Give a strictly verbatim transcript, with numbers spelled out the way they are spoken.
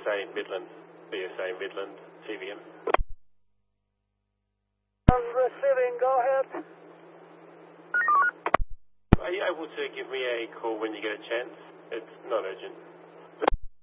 A Midland, B S A Midland, T V M. I'm receiving, go ahead. Are you able to give me a call when you get a chance? It's not urgent.